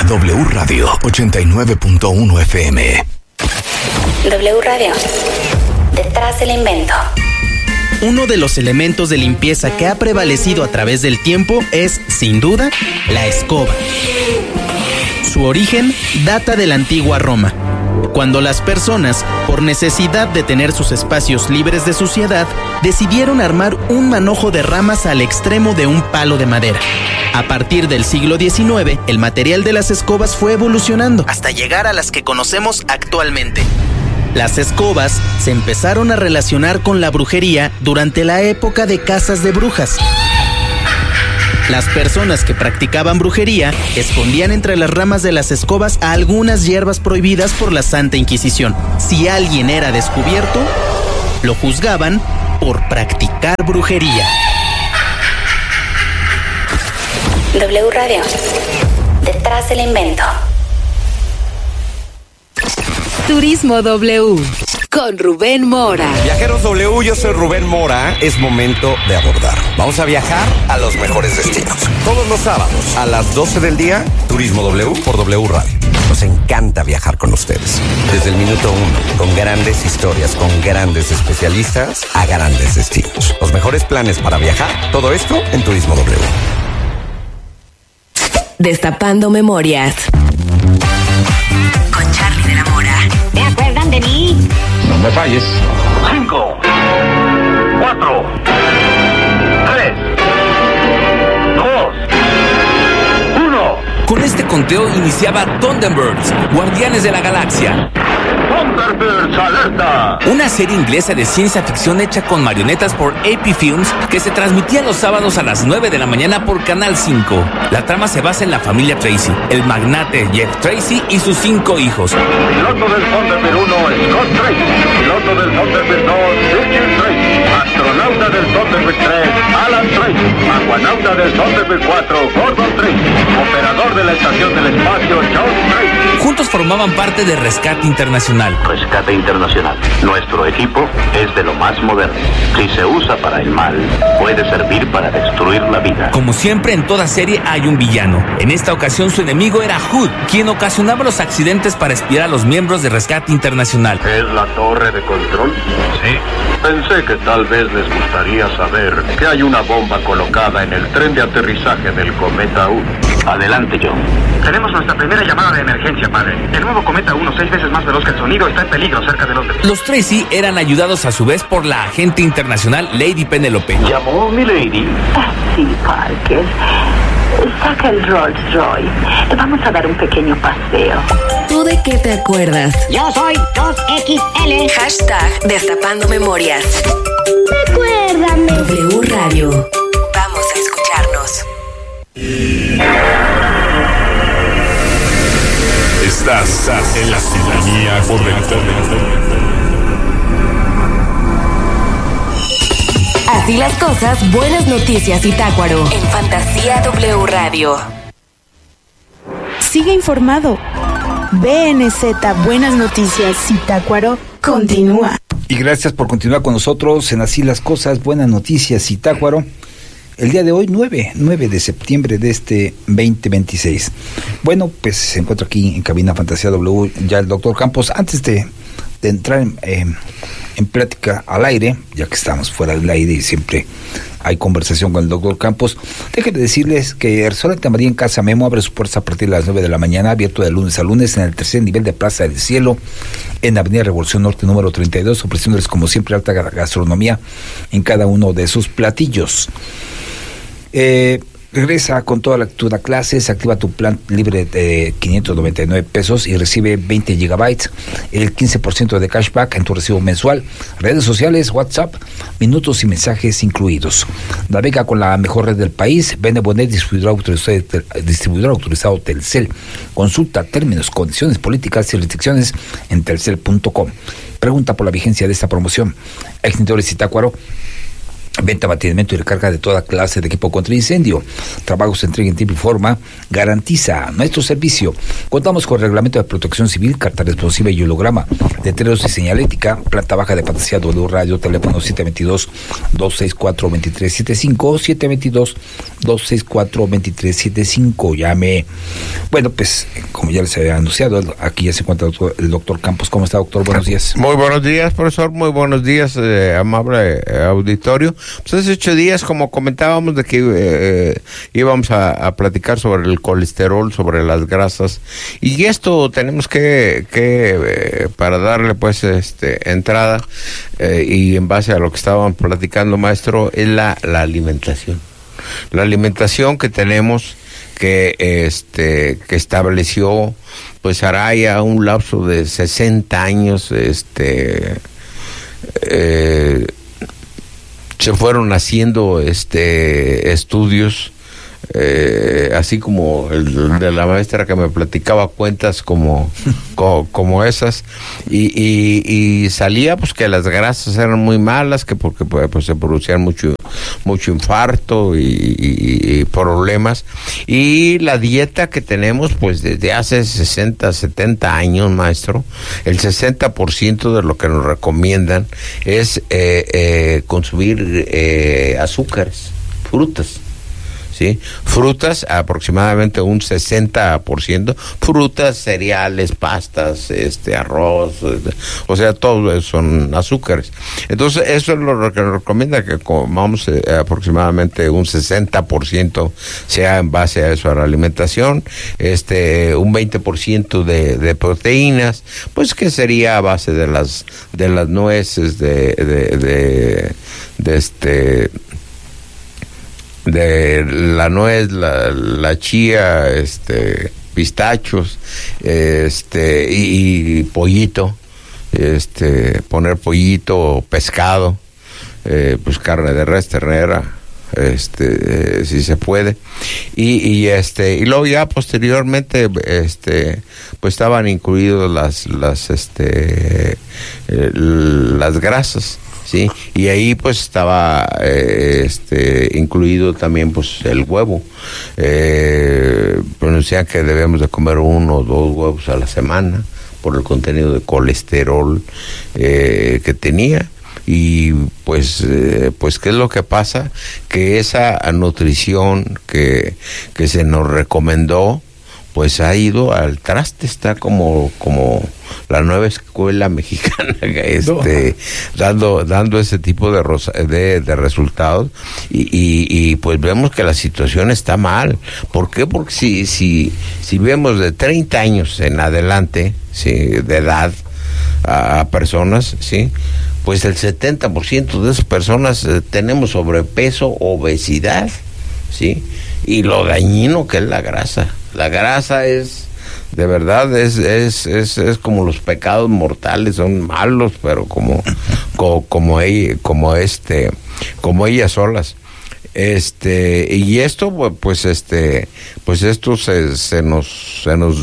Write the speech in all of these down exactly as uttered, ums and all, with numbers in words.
W Radio ochenta y nueve punto uno F M. W Radio. Detrás del invento. Uno de los elementos de limpieza que ha prevalecido a través del tiempo es, sin duda, la escoba. Su origen data de la antigua Roma, cuando las personas, por necesidad de tener sus espacios libres de suciedad, decidieron armar un manojo de ramas al extremo de un palo de madera. A partir del siglo diecinueve, el material de las escobas fue evolucionando hasta llegar a las que conocemos actualmente. Las escobas se empezaron a relacionar con la brujería durante la época de cazas de brujas. Las personas que practicaban brujería escondían entre las ramas de las escobas a algunas hierbas prohibidas por la Santa Inquisición. Si alguien era descubierto, lo juzgaban por practicar brujería. W Radio. Detrás del invento. Turismo W con Rubén Mora. Viajeros W, yo soy Rubén Mora. Es momento de abordar. Vamos a viajar a los mejores destinos. Todos los sábados a las doce del día, Turismo W por W Radio. Nos encanta viajar con ustedes. Desde el minuto uno, con grandes historias, con grandes especialistas a grandes destinos. Los mejores planes para viajar, todo esto en Turismo W. Destapando memorias. Con Charlie de la Mora. ¿Se acuerdan de mí? No me falles. Cinco, cuatro, tres, dos, uno. Con este conteo iniciaba Thunderbirds, Guardianes de la Galaxia. Thunderbirds, alerta. Una serie inglesa de ciencia ficción hecha con marionetas por A P Films que se transmitía los sábados a las nueve de la mañana por Canal cinco. La trama se basa en la familia Tracy, el magnate Jeff Tracy y sus cinco hijos. Piloto del Thunderbird uno, Scott Tracy. Piloto del Thunderbird dos, Virgil Tracy. Astronauta del Thunderbird tres, Alan Tracy. Aguanauta del Thunderbird cuatro, Gordon Tracy. Operador de la estación del espacio, John Tracy. Juntos formaban parte de Rescate Internacional. Rescate Internacional. Nuestro equipo es de lo más moderno. Si se usa para el mal, puede servir para destruir la vida. Como siempre, en toda serie hay un villano. En esta ocasión su enemigo era Hood, quien ocasionaba los accidentes para espiar a los miembros de Rescate Internacional. ¿Es la torre de control? Sí. Pensé que tal vez les gustaría saber que hay una bomba colocada en el tren de aterrizaje del Cometa uno. Adelante, John. Tenemos nuestra primera llamada de emergencia, padre. El nuevo Cometa uno, seis veces más veloz que el sonido, está en peligro cerca de Londres. Los Tracy eran ayudados a su vez por la agente internacional Lady Penelope. ¿Llamó mi Lady? Ah, sí, Parker. Saca el Rolls Royce. Vamos a dar un pequeño paseo. ¿Tú de qué te acuerdas? Yo soy dos X L. Hashtag Destapando Memorias. Recuérdame. W Radio. Vamos a escucharnos. Estás en la sintonía correcta. Así las cosas, buenas noticias Zitácuaro. En Fantasía W Radio. Sigue informado. B N Z Buenas Noticias Zitácuaro continúa. Y gracias por continuar con nosotros en Así las Cosas, Buenas Noticias Zitácuaro. El día de hoy, nueve de septiembre de este veinte veintiséis. Bueno, pues se encuentra aquí en Cabina Fantasía W ya el doctor Campos. Antes de, de entrar en, eh, en plática al aire, ya que estamos fuera del aire y siempre hay conversación con el doctor Campos, déjenme decirles que el Restaurante María en Casa Memo abre sus puertas a partir de las nueve de la mañana, abierto de lunes a lunes en el tercer nivel de Plaza del Cielo, en Avenida Revolución Norte número treinta y dos, ofreciéndoles como siempre alta gastronomía en cada uno de sus platillos. Eh, regresa con toda la actitud a clases, activa tu plan libre de quinientos noventa y nueve pesos y recibe veinte gigabytes, el quince por ciento de cashback en tu recibo mensual, redes sociales, WhatsApp, minutos y mensajes incluidos. Navega con la mejor red del país, Benebonet, distribuidor autorizado, distribuidor autorizado Telcel. Consulta términos, condiciones, políticas y restricciones en telcel punto com. Pregunta por la vigencia de esta promoción. Extintores Zitácuaro. Venta, mantenimiento y recarga de toda clase de equipo contra incendio. Trabajos se entrega en tiempo y forma. Garantiza nuestro servicio. Contamos con reglamento de protección civil, carta responsiva y holograma, letreros y señalética. Planta baja de Fantasía W Radio, teléfono siete dos dos, dos seis cuatro, dos tres siete cinco, siete dos dos, dos seis cuatro, dos tres siete cinco. Llame. Bueno, pues, como ya les había anunciado, aquí ya se encuentra el doctor, el doctor Campos. ¿Cómo está, doctor? Buenos días. Muy buenos días, profesor. Muy buenos días, eh, amable eh, auditorio. Pues hace ocho días, como comentábamos, de que eh, íbamos a, a platicar sobre el colesterol, sobre las grasas, y esto tenemos que, que eh, para darle pues este entrada, eh, y en base a lo que estábamos platicando, maestro, es la, la alimentación. La alimentación que tenemos, que este que estableció pues hará ya un lapso de sesenta años, este eh, se fueron haciendo este estudios, eh, así como el de la maestra que me platicaba cuentas como, como, como esas, y, y, y salía pues que las grasas eran muy malas, que porque pues se producían mucho mucho infarto y, y, y problemas, y la dieta que tenemos pues desde hace sesenta, setenta años, maestro, el sesenta por ciento de lo que nos recomiendan es eh, eh, consumir eh, azúcares, frutas. ¿Sí? Frutas, aproximadamente un sesenta por ciento, frutas, cereales, pastas, este arroz, o sea, todo eso son azúcares. Entonces, eso es lo que nos recomienda, que comamos eh, aproximadamente un sesenta por ciento sea en base a eso, a la alimentación, este un veinte por ciento de, de proteínas, pues que sería a base de las de las nueces, de de, de, de este de la nuez, la, la chía, este, pistachos, este, y, y pollito, este, poner pollito, pescado, eh, pues carne de res, ternera, este, eh, si se puede, y, y este, y luego ya posteriormente, este, pues estaban incluidos las, las, este, eh, las grasas. Sí, y ahí pues estaba eh, este incluido también pues el huevo. Eh, pues decían que debemos de comer uno o dos huevos a la semana por el contenido de colesterol eh, que tenía. Y pues eh, pues qué es lo que pasa, que esa nutrición que que se nos recomendó pues ha ido al traste, está como como la nueva escuela mexicana, este, no. dando dando ese tipo de, rosa, de, de resultados, y, y, y pues vemos que la situación está mal. ¿Por qué? Porque si si si vemos de treinta años en adelante, sí, de edad a, a personas, sí, pues el setenta por ciento de esas personas eh, tenemos sobrepeso, obesidad, sí, y lo dañino que es la grasa. La grasa es, de verdad, es es es, es como los pecados mortales, son malos, pero como como, como ella, como este, como ellas solas. Este, y esto pues este, pues esto se se nos se nos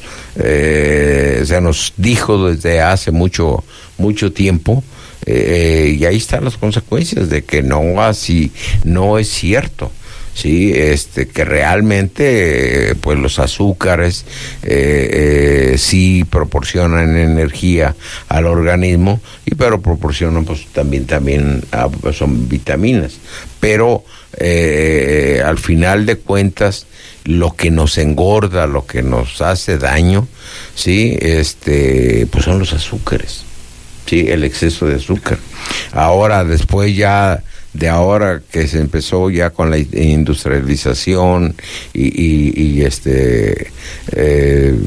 eh, se nos dijo desde hace mucho mucho tiempo. Eh, y ahí están las consecuencias de que no así no es cierto. Sí, este, que realmente, eh, pues los azúcares eh, eh, sí proporcionan energía al organismo, y pero proporcionan, pues también, también ah, pues, son vitaminas. Pero eh, al final de cuentas, lo que nos engorda, lo que nos hace daño, sí, este, pues son los azúcares, sí, el exceso de azúcar. Ahora, después ya de ahora que se empezó ya con la industrialización y, y, y este eh,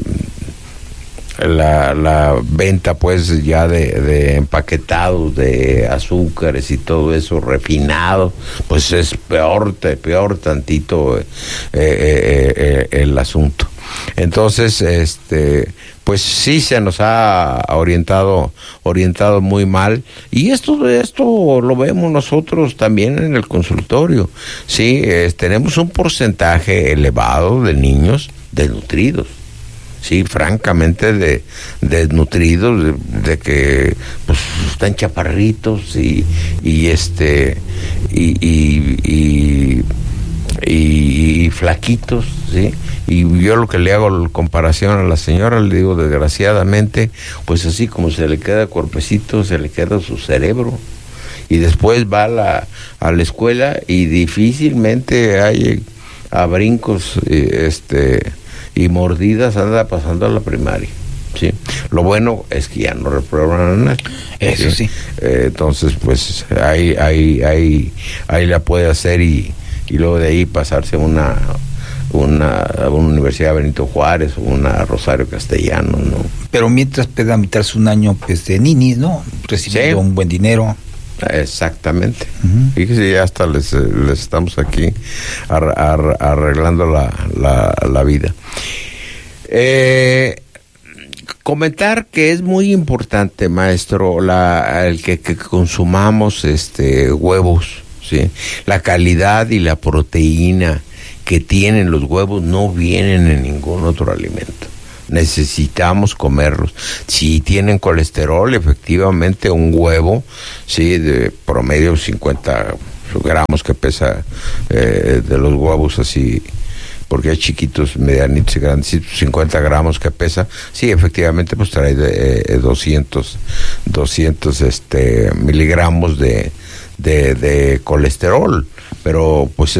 la, la venta pues ya de, de empaquetados de azúcares y todo eso refinado, pues es peor, peor tantito eh, eh, eh, el asunto. Entonces, este, pues sí se nos ha orientado, orientado muy mal, y esto, esto lo vemos nosotros también en el consultorio. Sí, eh, tenemos un porcentaje elevado de niños desnutridos. sí, francamente de desnutridos, de, de que pues están chaparritos y, y este y y, y, y, y flaquitos, sí. Y yo lo que le hago comparación a la señora, le digo, desgraciadamente, pues así como se le queda cuerpecito, se le queda su cerebro. Y después va a la, a la escuela y difícilmente hay a brincos este y mordidas anda pasando a la primaria, ¿sí? Lo bueno es que ya no reprueban a nadie. Eso sí. sí. Eh, entonces, pues, ahí, ahí, ahí, ahí la puede hacer y, y luego de ahí pasarse a una, una, una Universidad Benito Juárez o una Rosario Castellano, ¿no? Pero mientras pueda mitad un año pues, de ninis, ¿no? Recibiendo sí. un buen dinero. Exactamente. Uh-huh. Fíjese, ya hasta les, les estamos aquí ar, ar, arreglando la, la, la vida. Eh, comentar que es muy importante, maestro, la, el que, que consumamos este huevos, ¿sí? La calidad y la proteína que tienen los huevos no vienen en ningún otro alimento. Necesitamos comerlos. Si tienen colesterol, efectivamente un huevo, sí, de promedio cincuenta gramos que pesa eh, de los huevos así, porque hay chiquitos, medianitos y grandes, cincuenta gramos que pesa, sí, efectivamente pues trae de, eh, doscientos este, miligramos de, de, de colesterol, pero pues